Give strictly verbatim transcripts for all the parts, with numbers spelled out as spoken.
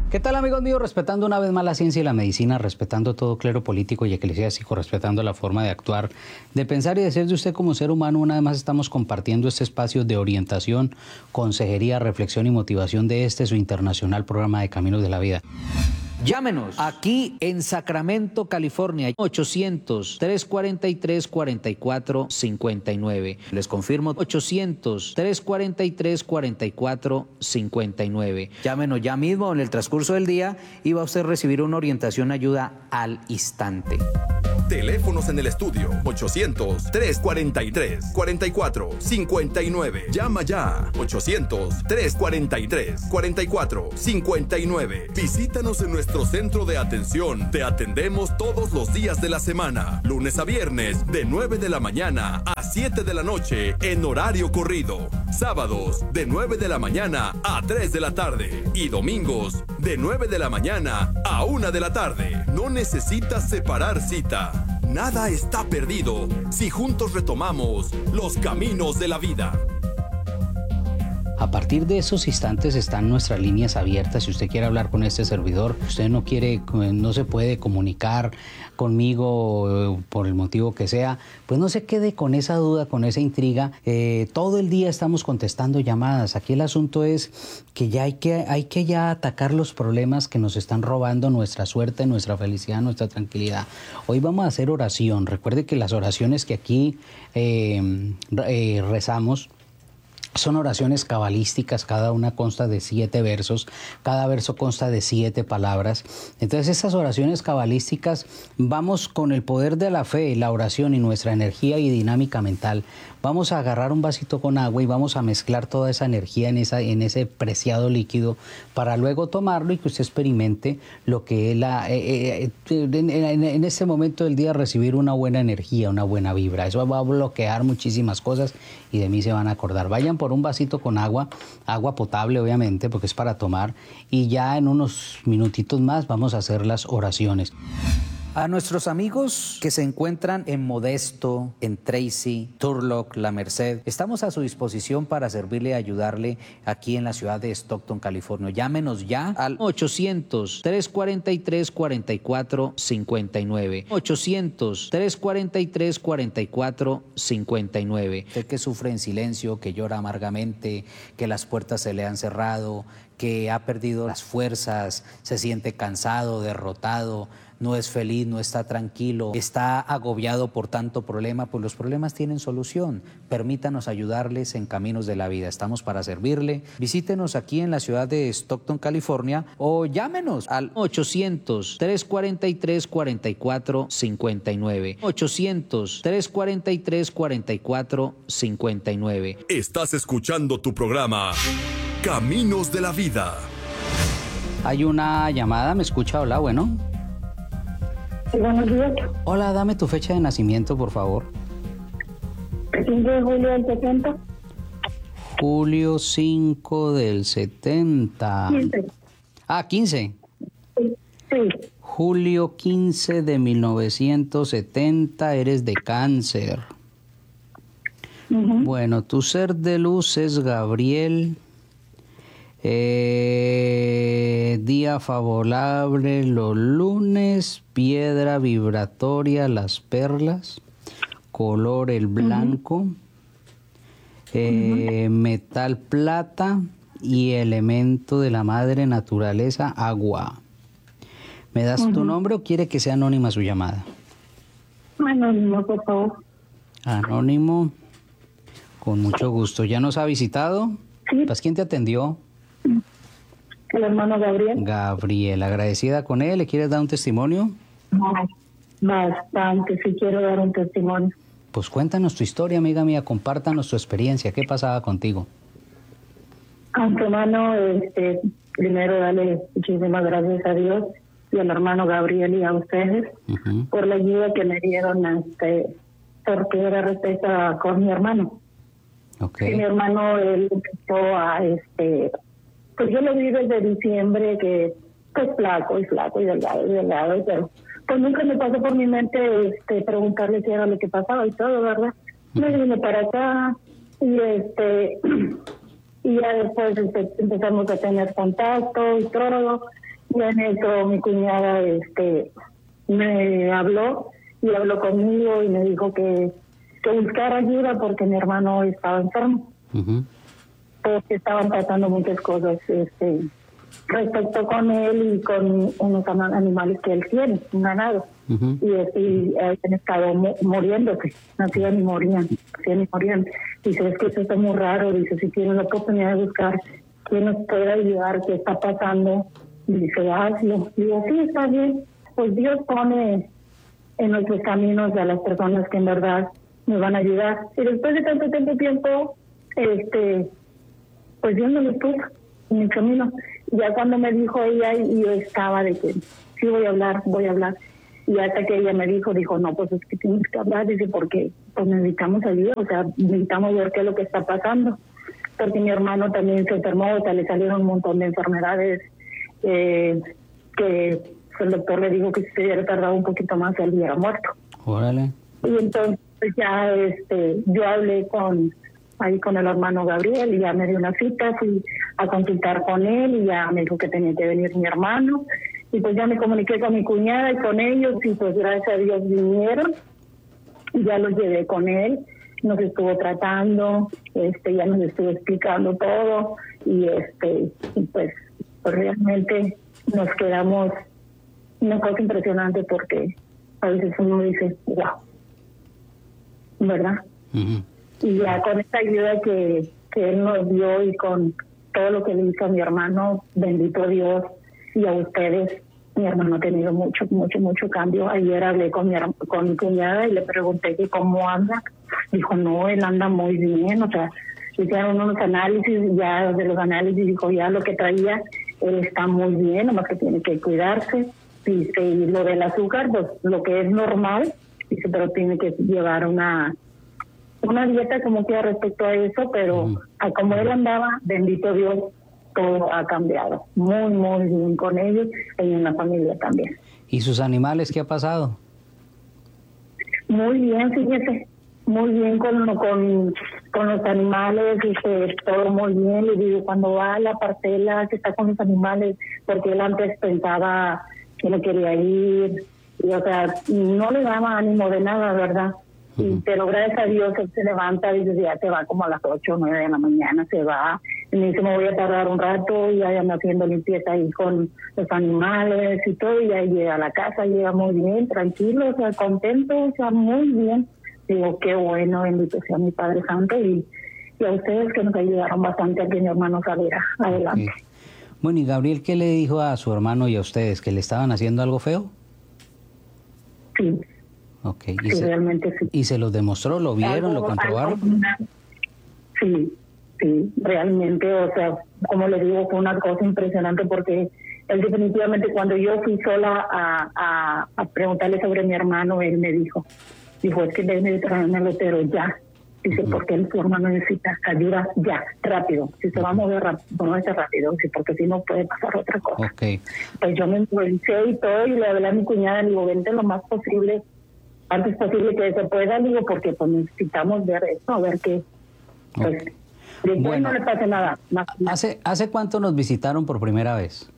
¿Qué tal, amigos míos? Respetando una vez más la ciencia y la medicina, respetando todo clero político y eclesiástico, respetando la forma de actuar, de pensar y de ser de usted como ser humano, una vez más estamos compartiendo este espacio de orientación, consejería, reflexión y motivación de este su internacional programa de Caminos de la Vida. Llámenos aquí en Sacramento, California, ochocientos, tres cuarenta y tres, cuarenta y cuatro cincuenta y nueve. Les confirmo, ochocientos, tres cuarenta y tres, cuarenta y cuatro cincuenta y nueve. Llámenos ya mismo en el transcurso del día y va a usted recibir una orientación, ayuda al instante. Teléfonos en el estudio ochocientos, tres cuarenta y tres, cuarenta y cuatro cincuenta y nueve. Llama ya ochocientos, tres cuarenta y tres, cuarenta y cuatro cincuenta y nueve. Visítanos en nuestro centro de atención. Te atendemos todos los días de la semana, lunes a viernes de nueve de la mañana a siete de la noche en horario corrido. Sábados de nueve de la mañana a tres de la tarde y domingos de nueve de la mañana a una de la tarde. No necesitas separar cita. Nada está perdido si juntos retomamos los caminos de la vida. A partir de esos instantes están nuestras líneas abiertas. Si usted quiere hablar con este servidor, usted no quiere, no se puede comunicar conmigo por el motivo que sea, pues no se quede con esa duda, con esa intriga. Eh, todo el día estamos contestando llamadas. Aquí el asunto es que ya hay que, hay que ya atacar los problemas que nos están robando nuestra suerte, nuestra felicidad, nuestra tranquilidad. Hoy vamos a hacer oración. Recuerde que las oraciones que aquí eh, eh, rezamos son oraciones cabalísticas, cada una consta de siete versos, cada verso consta de siete palabras. Entonces estas oraciones cabalísticas, vamos con el poder de la fe, la oración y nuestra energía y dinámica mental, vamos a agarrar un vasito con agua y vamos a mezclar toda esa energía en, esa, en ese preciado líquido para luego tomarlo y que usted experimente lo que es la, eh, eh, en, en, en este momento del día recibir una buena energía, una buena vibra. Eso va a bloquear muchísimas cosas y de mí se van a acordar. Vayan por un vasito con agua, agua potable obviamente porque es para tomar, y ya en unos minutitos más vamos a hacer las oraciones. A nuestros amigos que se encuentran en Modesto, en Tracy, Turlock, La Merced, estamos a su disposición para servirle y ayudarle aquí en la ciudad de Stockton, California. Llámenos ya al ochocientos, tres cuarenta y tres, cuarenta y cuatro cincuenta y nueve. ochocientos, tres cuarenta y tres, cuarenta y cuatro cincuenta y nueve. Usted que sufre en silencio, que llora amargamente, que las puertas se le han cerrado, que ha perdido las fuerzas, se siente cansado, derrotado, no es feliz, no está tranquilo, está agobiado por tanto problema, pues los problemas tienen solución. Permítanos ayudarles en Caminos de la Vida. Estamos para servirle. Visítenos aquí en la ciudad de Stockton, California, o llámenos al ochocientos, tres cuarenta y tres, cuarenta y cuatro cincuenta y nueve. ochocientos, tres cuarenta y tres, cuarenta y cuatro cincuenta y nueve. Estás escuchando tu programa Caminos de la Vida. Hay una llamada, ¿me escucha? Hola, bueno. Sí, buenos días. Hola, dame tu fecha de nacimiento, por favor. cinco de julio del setenta. Julio cinco del setenta. quince. Ah, quince. Sí. sí. Julio quince de mil novecientos setenta, eres de Cáncer. Uh-huh. Bueno, tu ser de luz es Gabriel. Eh, día favorable los lunes, piedra vibratoria las perlas, color el blanco, uh-huh. eh, uh-huh. metal plata y elemento de la madre naturaleza agua. ¿Me das uh-huh. tu nombre o quiere que sea anónima su llamada? Anónimo, por favor. Anónimo, con mucho gusto. ¿Ya nos ha visitado? Sí. Pues, ¿quién te atendió? El hermano Gabriel. Gabriel, agradecida con él. ¿Le quieres dar un testimonio? Bastante, sí quiero dar un testimonio. Pues cuéntanos tu historia, amiga mía, compártanos tu experiencia. ¿Qué pasaba contigo? Antemano, este, primero darle muchísimas gracias a Dios y al hermano Gabriel y a ustedes uh-huh. por la ayuda que me dieron, este, porque era respecto a, con mi hermano. Okay. Y mi hermano, él empezó a, este, pues yo lo vi desde diciembre, que pues flaco y flaco y delgado y delgado, pero pues nunca me pasó por mi mente este, preguntarle si era lo que pasaba y todo, ¿verdad? Uh-huh. Me vine para acá y este y ya después este, empezamos a tener contacto y todo, Y en eso mi cuñada este me habló y habló conmigo y me dijo que, que buscara ayuda porque mi hermano estaba enfermo. Uh-huh. Porque estaban pasando muchas cosas este respecto con él y con unos animales que él tiene, un ganado. Uh-huh. Y, y han estado muriéndose, nacían y morían, nacían y morían. Dice, es que eso está muy raro, dice, si tienen la oportunidad de buscar quién nos puede ayudar, qué está pasando, dice, hazlo. Digo, sí, está bien, pues Dios pone en nuestros caminos a las personas que en verdad nos van a ayudar. Y después de tanto, tanto tiempo, este, pues Dios me lo puso en mi camino. Ya cuando me dijo ella, y yo estaba de que sí voy a hablar, voy a hablar. Y hasta que ella me dijo, dijo, no, pues es que tienes que hablar, dice, porque pues necesitamos ayuda, o sea, necesitamos ver qué es lo que está pasando. Porque mi hermano también se enfermó, o sea, le salieron un montón de enfermedades eh, que el doctor le dijo que si se hubiera tardado un poquito más, él hubiera muerto. Órale. Y entonces ya este, yo hablé con ahí con el hermano Gabriel y ya me dio una cita, fui a consultar con él y ya me dijo que tenía que venir mi hermano. Y pues ya me comuniqué con mi cuñada y con ellos y pues gracias a Dios vinieron y ya los llevé con él, nos estuvo tratando, este ya nos estuvo explicando todo y este y pues, pues realmente nos quedamos una cosa impresionante porque a veces uno dice, wow, ¿verdad? Uh-huh. Y ya con esta ayuda que, que él nos dio y con todo lo que le hizo a mi hermano, bendito Dios, y a ustedes, mi hermano ha tenido mucho, mucho, mucho cambio. Ayer hablé con mi, con mi cuñada y le pregunté que cómo anda. Dijo, no, él anda muy bien, o sea, hicieron unos análisis, ya de los análisis dijo ya lo que traía, él está muy bien, nomás que tiene que cuidarse. Dice, y lo del azúcar, pues lo que es normal, dice, pero tiene que llevar una una dieta como que respecto a eso, pero uh-huh. a como él andaba, bendito Dios, todo ha cambiado. Muy, muy bien con ellos y en la familia también. ¿Y sus animales qué ha pasado? Muy bien, fíjese, muy bien con, con, con los animales, este, todo muy bien. Le digo, cuando va a la parcela, que está con los animales, porque él antes pensaba que no quería ir, y, o sea, no le daba ánimo de nada, ¿verdad? Y, pero gracias a Dios él se levanta y dice, ya se va como a las ocho o nueve de la mañana, se va. Y me dice, me voy a tardar un rato y ya anda haciendo limpieza ahí con los animales y todo. Y ahí llega a la casa, llega muy bien, tranquilo, o sea, contento, o sea, muy bien. Digo, qué bueno, bendito sea mi Padre Santo. Y, y a ustedes que nos ayudaron bastante a que mi hermano saliera adelante. Okay. Bueno, ¿y Gabriel qué le dijo a su hermano y a ustedes? ¿Que le estaban haciendo algo feo? Sí. Okay. ¿Y, sí, se, realmente sí. ¿Y se los demostró? ¿Lo vieron? ¿Lo comprobaron? Sí, sí, realmente, o sea, como le digo, fue una cosa impresionante porque él definitivamente cuando yo fui sola a, a, a preguntarle sobre mi hermano, él me dijo, dijo, es que debe traérmelo, pero ya. Dice, uh-huh. porque él, su hermano necesita ayuda ya, rápido. Si se va a mover rápido, no es rápido, sí, porque si no puede pasar otra cosa. Okay. Pues yo me improvisé y todo y le hablé a mi cuñada, le digo, vente lo más posible, antes posible que se pueda, digo, porque pues necesitamos ver esto, a ver qué, pues, de que bueno, no le pase nada. Más, ¿hace, ¿Hace cuánto nos visitaron por primera vez?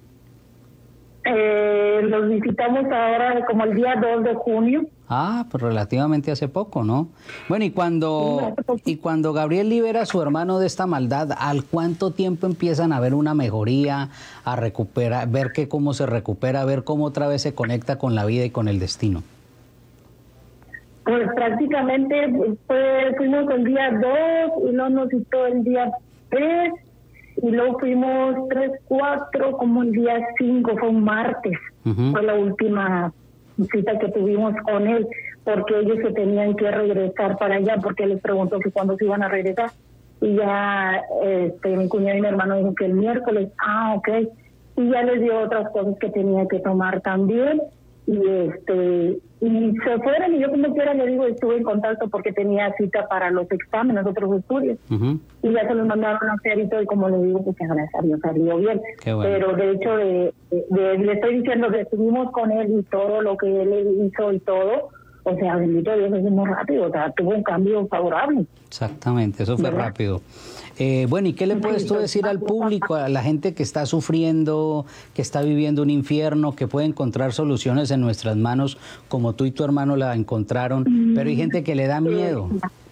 Eh, los visitamos ahora como el día dos de junio. Ah, pues relativamente hace poco, ¿no? Bueno, y cuando, y cuando Gabriel libera a su hermano de esta maldad, ¿al cuánto tiempo empiezan a ver una mejoría, a recuperar, ver que cómo se recupera, ver cómo otra vez se conecta con la vida y con el destino? Pues prácticamente pues, fuimos el día dos y luego nos citó el día tres y luego fuimos tres, cuatro, como el día cinco, fue un martes, uh-huh. fue la última cita que tuvimos con él, porque ellos se tenían que regresar para allá, porque él les preguntó que cuándo se iban a regresar, y ya este, mi cuñado y mi hermano dijeron que el miércoles, ah, ok, y ya les dio otras cosas que tenía que tomar también, y este y se fueron, y yo como quiera le digo, estuve en contacto porque tenía cita para los exámenes, otros estudios, uh-huh. y ya se los mandaron a hacer y todo, y como le digo, pues gracias a Dios salió bien. Bueno. Pero de hecho, de, de, de, le estoy diciendo que estuvimos con él y todo lo que él hizo y todo, o sea, bendito Dios, es muy rápido, o sea, tuvo un cambio favorable. Exactamente, eso fue ¿verdad? rápido. Eh, bueno, ¿y qué le puedes tú decir al público, a la gente que está sufriendo, que está viviendo un infierno, que puede encontrar soluciones en nuestras manos, como tú y tu hermano la encontraron, pero hay gente que le da miedo?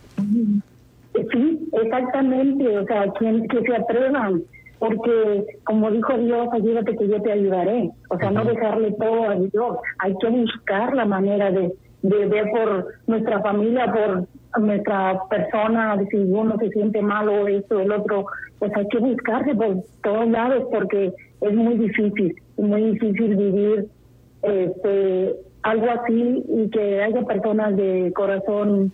Sí, exactamente, o sea, quien, que se atrevan, porque como dijo Dios, ayúdate que yo te ayudaré, o sea, uh-huh. no dejarle todo a Dios, hay que buscar la manera de, de ver por nuestra familia, por nuestra persona, si uno se siente mal o esto, el otro, pues hay que buscarse por todos lados, porque es muy difícil, es muy difícil vivir este algo así y que haya personas de corazón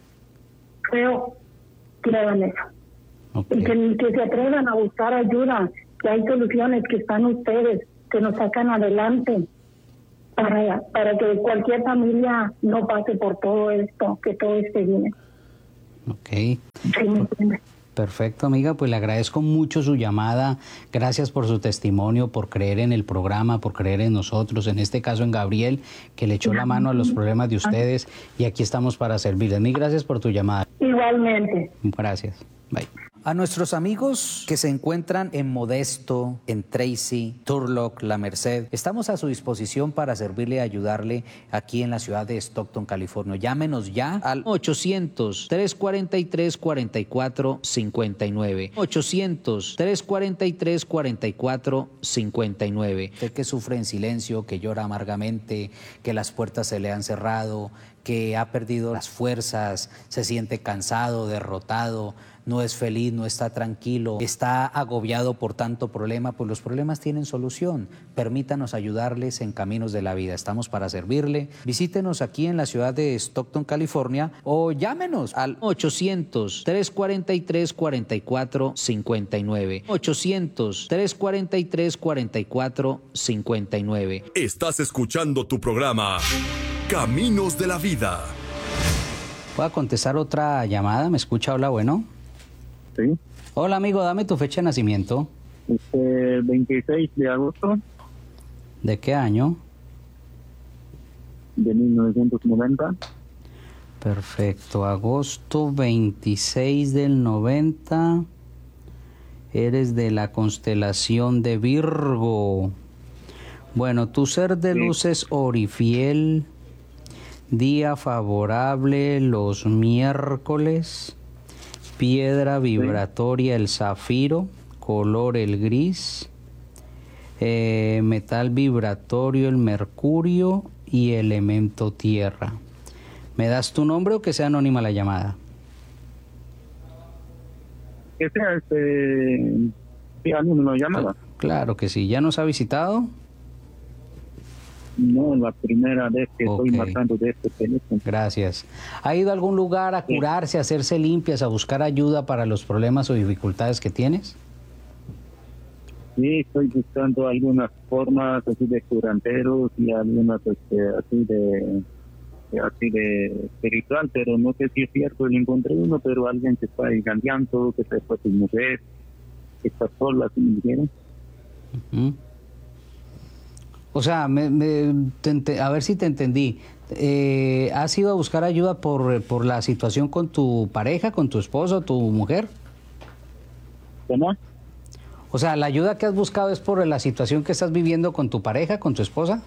feo que hagan eso. Okay. Y que, que se atrevan a buscar ayuda, que hay soluciones, que están ustedes, que nos sacan adelante para, para que cualquier familia no pase por todo esto, que todo esté bien. Ok. Sí, ¿me entiendes? Perfecto, amiga, pues le agradezco mucho su llamada, gracias por su testimonio, por creer en el programa, por creer en nosotros, en este caso en Gabriel, que le echó la mano a los problemas de ustedes y aquí estamos para servirles. Mil gracias por tu llamada. Igualmente. Gracias. Bye. A nuestros amigos que se encuentran en Modesto, en Tracy, Turlock, La Merced, estamos a su disposición para servirle y ayudarle aquí en la ciudad de Stockton, California. Llámenos ya al ochocientos, tres cuarenta y tres, cuarenta y cuatro cincuenta y nueve. ochocientos, tres cuarenta y tres, cuarenta y cuatro cincuenta y nueve. Usted que sufre en silencio, que llora amargamente, que las puertas se le han cerrado, que ha perdido las fuerzas, se siente cansado, derrotado, no es feliz, no está tranquilo, está agobiado por tanto problema, pues los problemas tienen solución. Permítanos ayudarles en caminos de la vida. Estamos para servirle. Visítenos aquí en la ciudad de Stockton, California, o llámenos al ochocientos, tres cuarenta y tres, cuarenta y cuatro cincuenta y nueve. ochocientos, tres cuarenta y tres, cuarenta y cuatro cincuenta y nueve. Estás escuchando tu programa Caminos de la Vida. ¿Puedo contestar otra llamada? ¿Me escucha? Hola, bueno. Sí. Hola, amigo, dame tu fecha de nacimiento. Este, veintiséis de agosto. ¿De qué año? De mil novecientos noventa. Perfecto, agosto veintiséis del noventa. Eres de la constelación de Virgo. Bueno, tu ser de luz sí. es Orifiel. Día favorable los miércoles. Piedra vibratoria el zafiro, color el gris, eh, metal vibratorio el mercurio y elemento tierra. ¿Me das tu nombre o que sea anónima la llamada? Que sea este, sí, anónima la llamada. Claro que sí. ¿Ya nos ha visitado? No, la primera vez que okay. estoy marcando de este teléfono. Gracias. ¿Ha ido a algún lugar a curarse, a hacerse limpias, a buscar ayuda para los problemas o dificultades que tienes? Sí, estoy buscando algunas formas así de curanderos y algunas este, así de así de espiritual, pero no sé si es cierto, le encontré uno, pero alguien que está engañando, que se fue su mujer, que está sola, así me dijeron. Uh-huh. O sea, me, me, te, a ver si te entendí. Eh, ¿Has ido a buscar ayuda por, por la situación con tu pareja, con tu esposo, tu mujer? ¿Cómo? O sea, ¿la ayuda que has buscado es por la situación que estás viviendo con tu pareja, con tu esposa?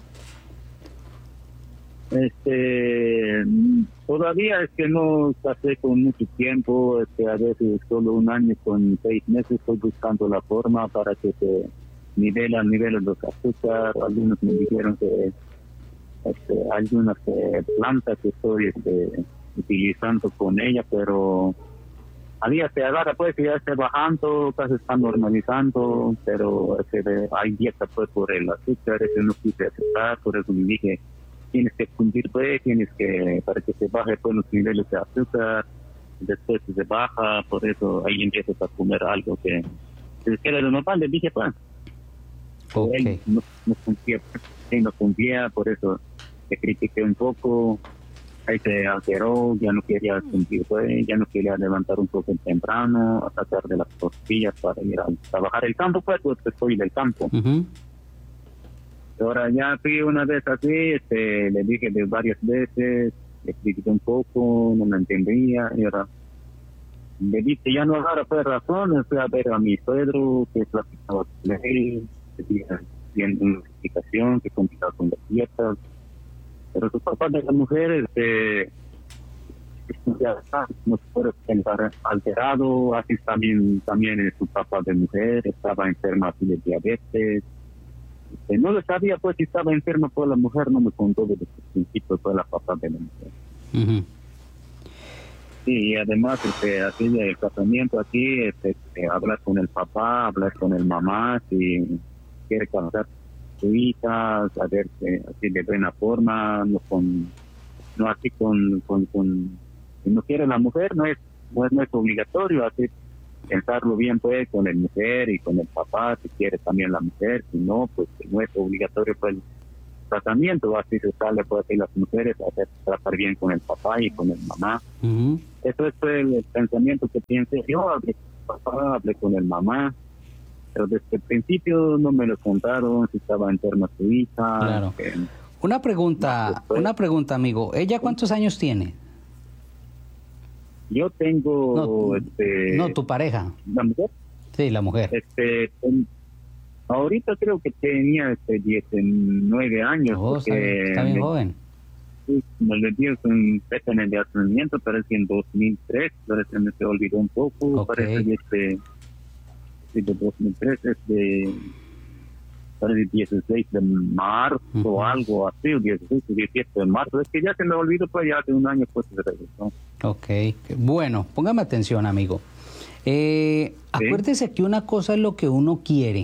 Este, todavía es que no pasé con mucho tiempo, este, a veces solo un año con seis meses estoy buscando la forma para que se nivelan niveles los azúcar. Algunos me dijeron que este, algunas eh, plantas que estoy este, utilizando con ella, pero a día se agarra pues ya está bajando, casi está normalizando, pero este, hay dieta pues por el azúcar, eso no quise aceptar, por eso me dije tienes que cumplir pues, tienes que, para que se baje pues los niveles de azúcar, después se baja, por eso ahí empiezas a comer algo que se queda lo normal, le dije pues. Okay. Él no, no cumplía, él no cumplía, por eso le critiqué un poco, ahí se alteró, ya no quería cumplir, pues, ya no quería levantar un poco temprano, a sacar de las costillas para ir a trabajar el campo, pues, pues estoy del campo. Uh-huh. Ahora ya fui una vez así, este, le dije de varias veces, le expliqué un poco, no me entendía, y ahora me dice, ya no agarra pues razón, fui a ver a mi suegro, que platicaba con él, que tenía una explicación, que complicaba con las dietas, pero su papá de la mujer, este, ya está, no se puede pensar alterado, así también, también su papá de mujer, estaba enferma de diabetes, este, no le sabía pues si estaba enferma por la mujer, no me contó desde el principio fue la papá de la mujer. Uh-huh. Sí, y además, este, así el casamiento aquí, este, hablar con el papá, hablar con el mamá, si quiere casar su hija, saber que así de buena forma, no con, no así con, con, con, si no quiere la mujer, no es, no es, no es obligatorio, así pensarlo bien pues con el mujer y con el papá, si quiere también la mujer, si no, pues no es obligatorio pues el tratamiento, así se sale pues así las mujeres a hacer, tratar bien con el papá y con el mamá. Uh-huh. Eso es el, el pensamiento que piense yo, hablé con el papá, hablé con el mamá, pero desde el principio no me lo contaron, si estaba enferma su hija. Claro. Que, una pregunta, después, una pregunta, amigo. ¿Ella cuántos años tiene? Yo tengo... No, este, no, tu pareja. ¿La mujer? Sí, la mujer. Este, en, ahorita creo que tenía este, diecinueve años. Oh, porque está bien, está bien me, joven. Sí, me le dio un fecha en el de nacimiento, parece que en dos mil tres, parece que me se olvidó un poco, Okay. parece que este, sí, de dos mil tres es de, parece dieciséis de marzo o Uh-huh. algo así, o dieciséis o diecisiete de marzo, es que ya se me olvidó, pues ya hace un año pues se regresó. Ok, bueno, póngame atención, amigo. Eh, Sí. Acuérdese que una cosa es lo que uno quiere.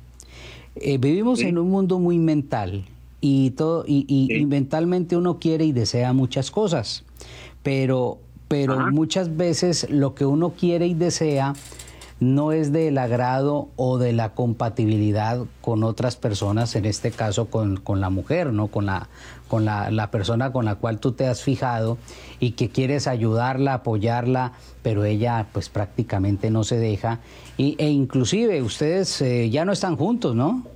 Eh, vivimos Sí. en un mundo muy mental y todo y, y, Sí. y mentalmente uno quiere y desea muchas cosas, pero pero Ajá. muchas veces lo que uno quiere y desea no es del agrado o de la compatibilidad con otras personas, en este caso con, con la mujer, ¿no? Con la con la, la persona con la cual tú te has fijado y que quieres ayudarla, apoyarla, pero ella pues prácticamente no se deja. Y, e inclusive ustedes eh, ya no están juntos, ¿no?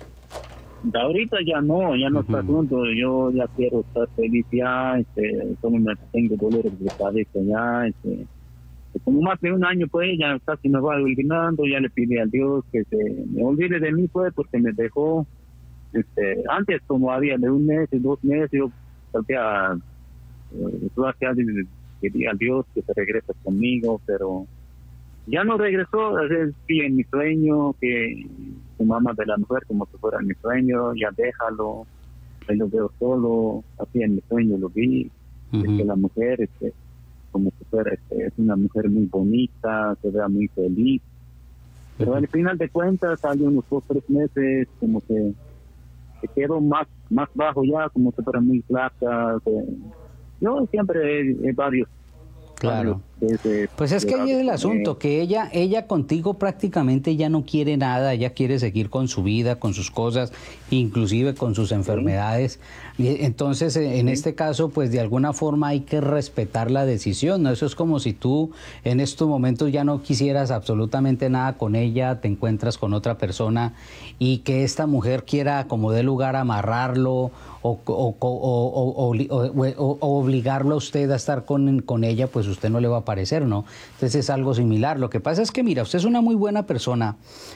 Ahorita ya no, ya no Uh-huh. está junto, yo ya quiero estar feliz ya, este, solo me tengo dolores de cabeza ya, este, como más de un año pues ya casi me va olvidando, ya le pide a Dios que se me olvide de mí pues porque me dejó, este, antes como había de un mes y dos meses yo salía, yo hacía pedía a Dios que se regrese conmigo, pero ya no regresó, es sí, en mi sueño, que su mamá de la mujer como si fuera mi sueño, ya déjalo, ahí lo veo solo, así en mi sueño lo vi, Uh-huh. es que la mujer este, como si fuera, este, es una mujer muy bonita, se vea muy feliz, pero Uh-huh. al final de cuentas, hace unos dos, tres meses, como que, que quedó más, más bajo ya, como si fuera muy flaca, que, yo siempre he, he varios. Claro. Desde, Pues es que ahí es el asunto, que ella, ella contigo prácticamente ya no quiere nada, ella quiere seguir con su vida, con sus cosas, inclusive con sus enfermedades. Y entonces, en Sí. este caso, pues de alguna forma hay que respetar la decisión, ¿no? Eso es como si tú en estos momentos ya no quisieras absolutamente nada con ella, te encuentras con otra persona y que esta mujer quiera como de lugar amarrarlo o, o, o, o, o, o, o obligarlo a usted a estar con, con ella, pues usted no le va a parecer, ¿no? Entonces es algo similar. Lo que pasa es que, mira, usted es una muy buena persona,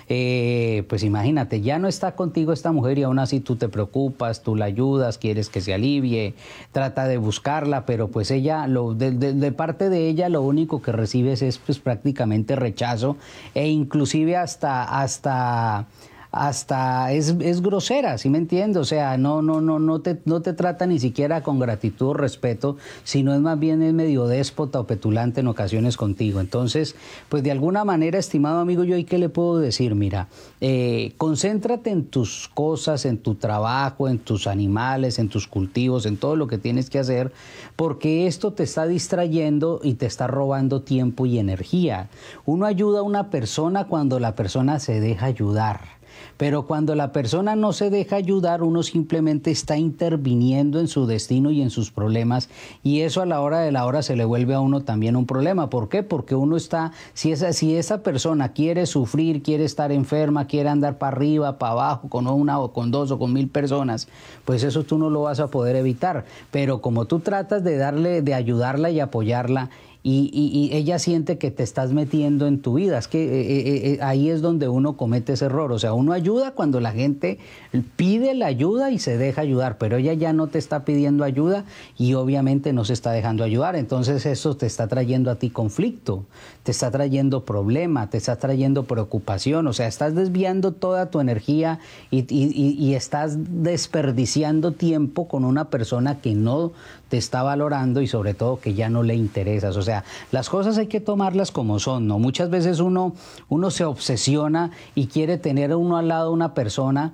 eh, pues imagínate, ya no está contigo esta mujer y aún así tú te preocupas, tú la ayudas, quieres que se alivie, trata de buscarla, pero pues ella, lo, de, de, de parte de ella lo único que recibes es pues prácticamente rechazo e inclusive hasta... hasta hasta es, es grosera, ¿sí me entiendes? O sea, no, no, no, no te, no te trata ni siquiera con gratitud o respeto, sino es más bien es medio déspota o petulante en ocasiones contigo. Entonces, pues de alguna manera, estimado amigo, yo ¿y qué le puedo decir? Mira, eh, concéntrate en tus cosas, en tu trabajo, en tus animales, en tus cultivos, en todo lo que tienes que hacer, porque esto te está distrayendo y te está robando tiempo y energía. Uno ayuda a una persona cuando la persona se deja ayudar. Pero cuando la persona no se deja ayudar, uno simplemente está interviniendo en su destino y en sus problemas, y eso a la hora de la hora se le vuelve a uno también un problema. ¿Por qué? Porque uno está, si esa, si esa persona quiere sufrir, quiere estar enferma, quiere andar para arriba, para abajo, con una o con dos o con mil personas, pues eso tú no lo vas a poder evitar. Pero como tú tratas de darle, de ayudarla y apoyarla, Y, y, y ella siente que te estás metiendo en tu vida. Es que eh, eh, ahí es donde uno comete ese error. O sea, uno ayuda cuando la gente pide la ayuda y se deja ayudar, pero ella ya no te está pidiendo ayuda y obviamente no se está dejando ayudar. Entonces eso te está trayendo a ti conflicto, te está trayendo problema, te está trayendo preocupación. O sea, estás desviando toda tu energía y, y, y estás desperdiciando tiempo con una persona que no te está valorando y sobre todo que ya no le interesas. O sea, las cosas hay que tomarlas como son, ¿no? Muchas veces uno, uno se obsesiona y quiere tener uno al lado una persona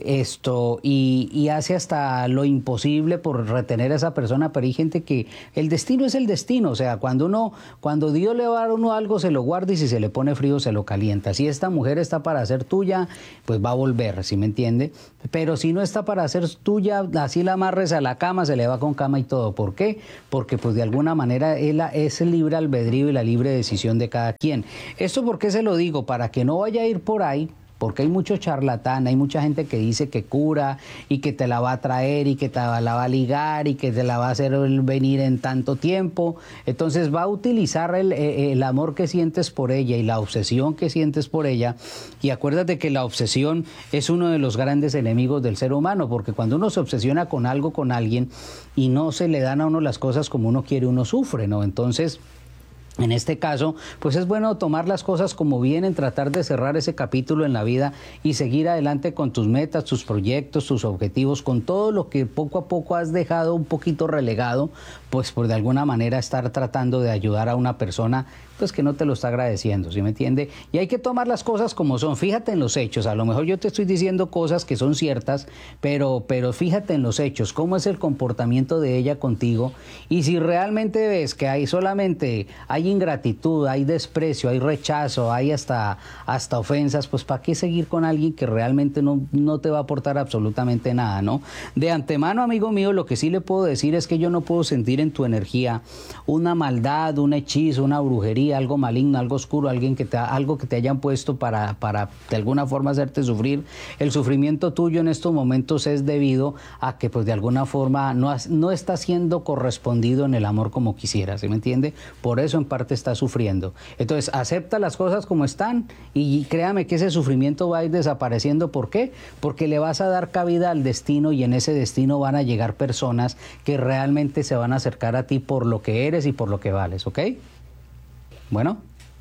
esto y, y hace hasta lo imposible por retener a esa persona, pero hay gente que el destino es el destino. O sea, cuando uno, cuando Dios le va a dar a uno algo, se lo guarda, y si se le pone frío, se lo calienta. Si esta mujer está para ser tuya, pues va a volver, ¿sí me entiende? Pero si no está para ser tuya, así la amarres a la cama, se le va con cama y todo. ¿Por qué? Porque pues de alguna manera es el libre albedrío y la libre decisión de cada quien. ¿Esto por qué se lo digo? Para que no vaya a ir por ahí, porque hay mucho charlatán, hay mucha gente que dice que cura y que te la va a traer y que te la va a ligar y que te la va a hacer venir en tanto tiempo. Entonces va a utilizar el, el amor que sientes por ella y la obsesión que sientes por ella. Y acuérdate que la obsesión es uno de los grandes enemigos del ser humano, porque cuando uno se obsesiona con algo, con alguien, y no se le dan a uno las cosas como uno quiere, uno sufre, ¿no? Entonces, en este caso, pues es bueno tomar las cosas como vienen, tratar de cerrar ese capítulo en la vida y seguir adelante con tus metas, tus proyectos, tus objetivos, con todo lo que poco a poco has dejado un poquito relegado, pues por de alguna manera estar tratando de ayudar a una persona pues que no te lo está agradeciendo, ¿sí me entiende? Y hay que tomar las cosas como son. Fíjate en los hechos. A lo mejor yo te estoy diciendo cosas que son ciertas, pero, pero fíjate en los hechos, cómo es el comportamiento de ella contigo, y si realmente ves que hay solamente hay ingratitud, hay desprecio, hay rechazo, hay hasta, hasta ofensas, pues ¿para qué seguir con alguien que realmente no, no te va a aportar absolutamente nada, ¿no? De antemano, amigo mío, lo que sí le puedo decir es que yo no puedo sentir en tu energía una maldad, un hechizo, una brujería, algo maligno, algo oscuro, alguien que te, algo que te hayan puesto para, para de alguna forma hacerte sufrir. El sufrimiento tuyo en estos momentos es debido a que pues de alguna forma no, has, no está siendo correspondido en el amor como quisieras, ¿sí me entiende? Por eso en parte estás sufriendo. Entonces acepta las cosas como están y créame que ese sufrimiento va a ir desapareciendo. ¿Por qué? Porque le vas a dar cabida al destino, y en ese destino van a llegar personas que realmente se van a acercar a ti por lo que eres y por lo que vales, ¿ok? Bueno,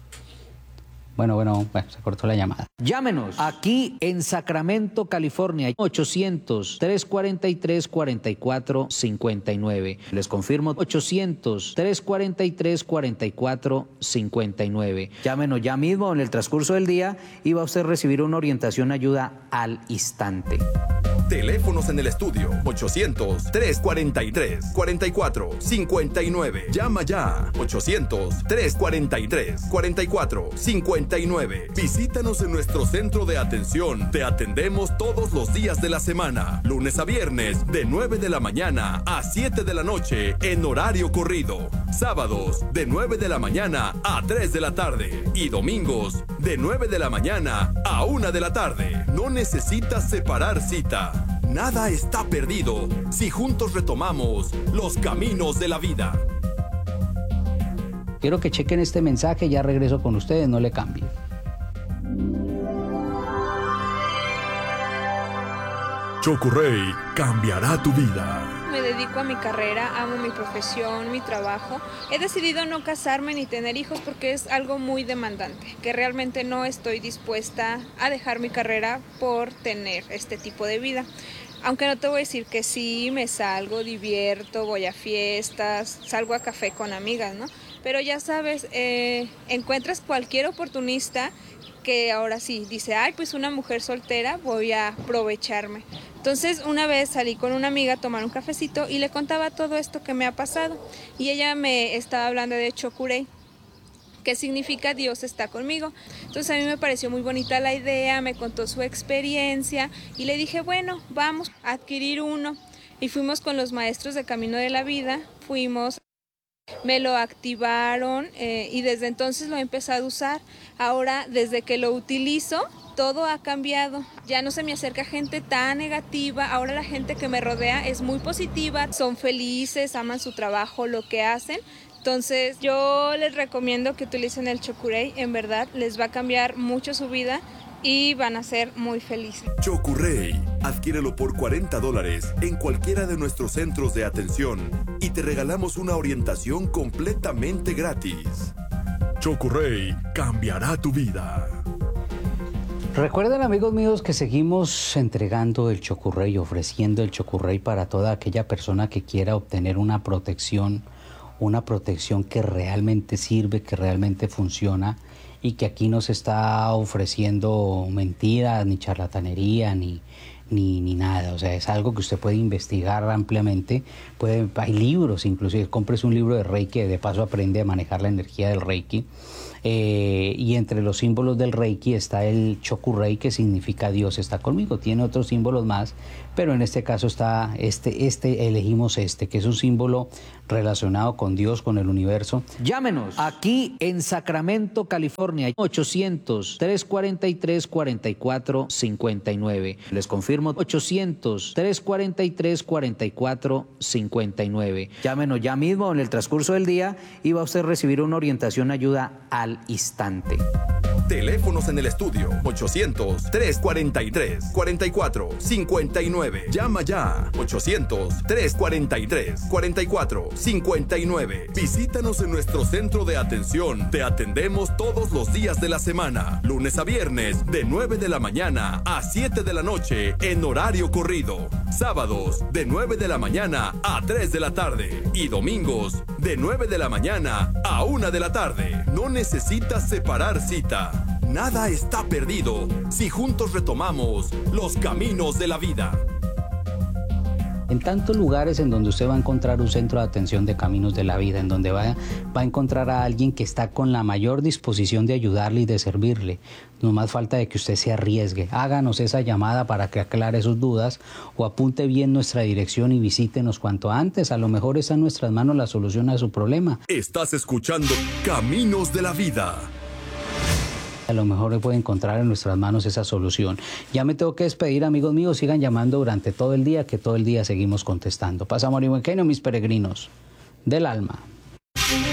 bueno, bueno, bueno, se cortó la llamada. Llámenos aquí en Sacramento, California, ochocientos, tres cuarenta y tres, cuarenta y cuatro cincuenta y nueve. Les confirmo, ochocientos, tres cuarenta y tres, cuarenta y cuatro cincuenta y nueve. Llámenos ya mismo en el transcurso del día y va a usted recibir una orientación, ayuda al instante. Teléfonos en el estudio ochocientos, tres cuarenta y tres, cuarenta y cuatro cincuenta y nueve. Llama ya ochocientos, tres cuarenta y tres, cuarenta y cuatro cincuenta y nueve. Visítanos en nuestro centro de atención. Te atendemos todos los días de la semana, lunes a viernes de nueve de la mañana a siete de la noche en horario corrido. Sábados de nueve de la mañana a tres de la tarde y domingos de nueve de la mañana a una de la tarde. No necesitas separar cita. Nada está perdido si juntos retomamos los caminos de la vida. Quiero que chequen este mensaje, ya regreso con ustedes, no le cambien. Choco Rey cambiará tu vida. Me dedico a mi carrera, amo mi profesión, mi trabajo. He decidido no casarme ni tener hijos porque es algo muy demandante, que realmente no estoy dispuesta a dejar mi carrera por tener este tipo de vida. Aunque no te voy a decir que sí, me salgo, divierto, voy a fiestas, salgo a café con amigas, ¿no? Pero ya sabes, eh, encuentras cualquier oportunista que ahora sí dice, ay, pues una mujer soltera, voy a aprovecharme. Entonces una vez salí con una amiga a tomar un cafecito y le contaba todo esto que me ha pasado. Y ella me estaba hablando de Choco Rey. que significa Dios está conmigo. Entonces a mí me pareció muy bonita la idea, me contó su experiencia y le dije, bueno, vamos a adquirir uno. Y fuimos con los maestros de Camino de la Vida, fuimos, me lo activaron eh, y desde entonces lo he empezado a usar. Ahora, desde que lo utilizo, todo ha cambiado. Ya no se me acerca gente tan negativa, ahora la gente que me rodea es muy positiva, son felices, aman su trabajo, lo que hacen. Entonces yo les recomiendo que utilicen el Chokurei, en verdad les va a cambiar mucho su vida y van a ser muy felices. Chokurei, adquiérelo por cuarenta dólares en cualquiera de nuestros centros de atención y te regalamos una orientación completamente gratis. Chokurei cambiará tu vida. Recuerden, amigos míos, que seguimos entregando el Chokurei, ofreciendo el Chokurei para toda aquella persona que quiera obtener una protección, una protección que realmente sirve, que realmente funciona y que aquí no se está ofreciendo mentiras, ni charlatanería, ni, ni, ni nada. O sea, es algo que usted puede investigar ampliamente. Puede, hay libros, inclusive, compres un libro de Reiki, de paso aprende a manejar la energía del Reiki. Eh, y entre los símbolos del Reiki está el Chokurei, que significa Dios está conmigo. Tiene otros símbolos más, pero en este caso está este, este elegimos este, que es un símbolo relacionado con Dios, con el universo. Llámenos aquí en Sacramento, California, ochocientos, tres cuarenta y tres, cuarenta y cuatro cincuenta y nueve. Les confirmo, ochocientos, tres cuarenta y tres, cuarenta y cuatro cincuenta y nueve. Llámenos ya mismo en el transcurso del día y va a usted recibir una orientación, ayuda al instante. Teléfonos en el estudio ochocientos, tres cuarenta y tres, cuarenta y cuatro cincuenta y nueve. Llama ya ochocientos, tres cuarenta y tres, cuarenta y cuatro cincuenta y nueve. Visítanos en nuestro centro de atención. Te atendemos todos los días de la semana, lunes a viernes de nueve de la mañana a siete de la noche en horario corrido. Sábados de nueve de la mañana a tres de la tarde y domingos de nueve de la mañana a una de la tarde. No necesitas separar cita. Nada está perdido si juntos retomamos los caminos de la vida. En tantos lugares en donde usted va a encontrar un centro de atención de Caminos de la Vida, en donde va, va a encontrar a alguien que está con la mayor disposición de ayudarle y de servirle. No más falta de que usted se arriesgue. Háganos esa llamada para que aclare sus dudas o apunte bien nuestra dirección y visítenos cuanto antes. A lo mejor está en nuestras manos la solución a su problema. Estás escuchando Caminos de la Vida. A lo mejor puede encontrar en nuestras manos esa solución. Ya me tengo que despedir, amigos míos. Sigan llamando durante todo el día, que todo el día seguimos contestando. Paz, amor y buen genio, mis peregrinos del alma.